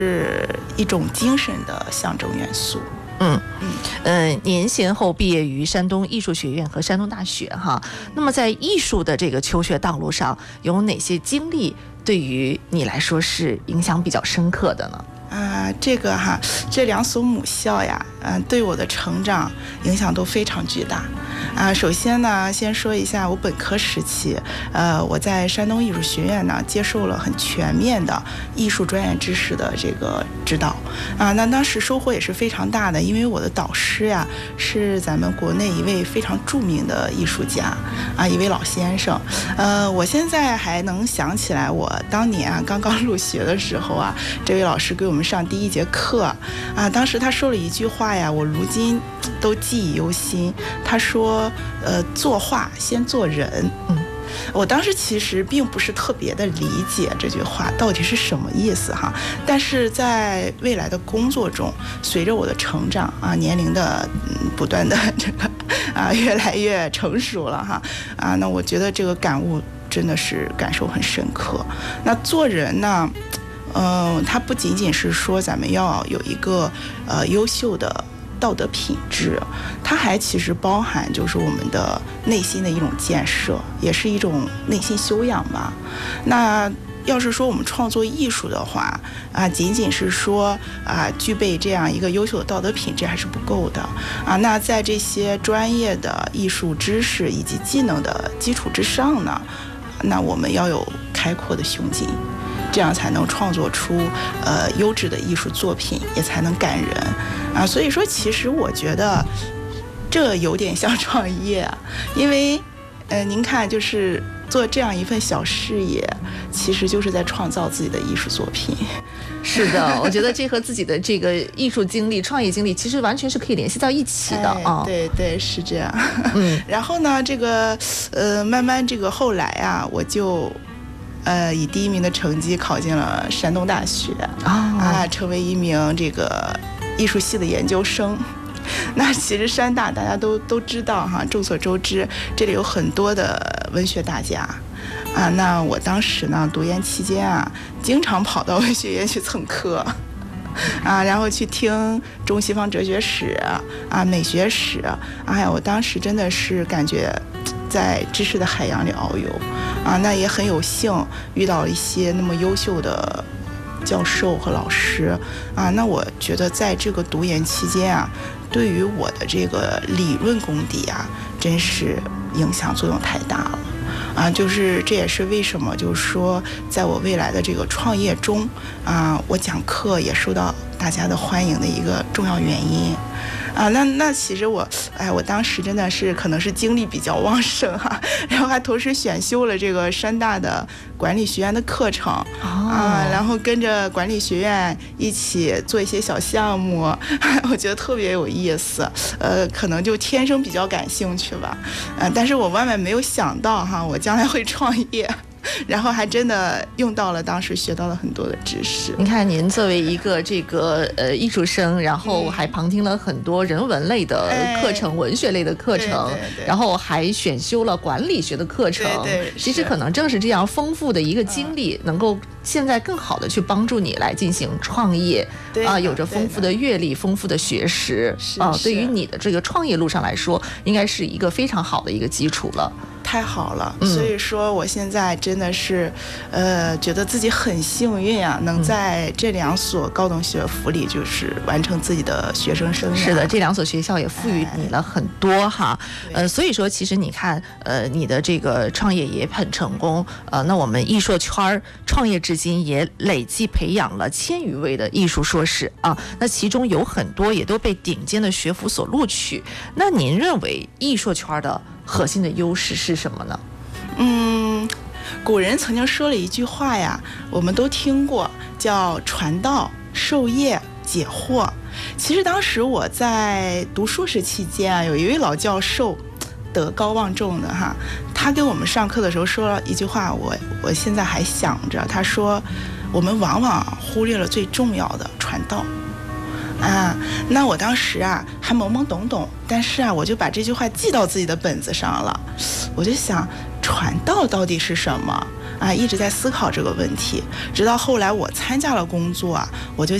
是一种精神的象征元素。 您先后毕业于山东艺术学院和山东大学哈。那么在艺术的这个求学道路上，有哪些经历对于你来说是影响比较深刻的呢？ 这两所母校呀，对我的成长影响都非常巨大。首先呢，先说一下我本科时期，我在山东艺术学院呢接受了很全面的艺术专业知识的这个指导那当时收获也是非常大的，因为我的导师呀是咱们国内一位非常著名的艺术家一位老先生。我现在还能想起来，我当年刚刚入学的时候这位老师给我们上第一节课当时他说了一句话呀，我如今都记忆犹新。他说作画先做人。我当时其实并不是特别的理解这句话到底是什么意思但是在未来的工作中，随着我的成长年龄的不断的这个越来越成熟了那我觉得这个感悟真的是感受很深刻。那做人呢它不仅仅是说咱们要有一个优秀的道德品质，它还其实包含就是我们的内心的一种建设，也是一种内心修养吧。那要是说我们创作艺术的话仅仅是说具备这样一个优秀的道德品质还是不够的那在这些专业的艺术知识以及技能的基础之上呢，那我们要有开阔的胸襟，这样才能创作出优质的艺术作品，也才能感人所以说其实我觉得这有点像创业因为您看就是做这样一份小事业，其实就是在创造自己的艺术作品。 是的，我觉得这和自己的这个艺术经历、创业经历其实完全是可以联系到一起的对对，是这样。然后呢，这个慢慢这个后来我就以第1名的成绩考进了山东大学成为一名这个艺术系的研究生。那其实山大大家都知道众所周知，这里有很多的文学大家那我当时呢读研期间经常跑到文学院去蹭课然后去听中西方哲学史美学史我当时真的是感觉在知识的海洋里遨游那也很有幸遇到一些那么优秀的教授和老师那我觉得在这个读研期间对于我的这个理论功底真是影响作用太大了就是这也是为什么就是说在我未来的这个创业中我讲课也受到大家的欢迎的一个重要原因那其实我当时真的是可能是精力比较旺盛然后还同时选修了这个山大的管理学院的课程然后跟着管理学院一起做一些小项目我觉得特别有意思可能就天生比较感兴趣吧但是我万万没有想到我将来会创业然后还真的用到了当时学到了很多的知识。 你看您作为一个这个艺术生，然后还旁听了很多人文类的课程、文学类的课程， 对， 然后还选修了管理学的课程。 对， 其实可能正是这样丰富的一个经历，能够现在更好的去帮助你来进行创业有着丰富的阅历、丰富的学识对于你的这个创业路上来说，应该是一个非常好的一个基础了。 太好了，所以说我现在真的是觉得自己很幸运能在这2所高等学府里就是完成自己的学生生涯。 是的，这2所学校也赋予你了很多所以说其实你看你的这个创业也很成功那我们艺硕圈创业至今也累计培养了1000余位的艺术硕士那其中有很多也都被顶尖的学府所录取。那您认为艺硕圈的核心的优势是什么呢？ 古人曾经说了一句话我们都听过，叫传道授业解惑。其实当时我在读硕士期间有一位老教授德高望重的他给我们上课的时候说了一句话，我现在还想着。他说我们往往忽略了最重要的传道那我当时还懵懵懂懂，但是我就把这句话记到自己的本子上了。我就想传道到底是什么一直在思考这个问题，直到后来我参加了工作我就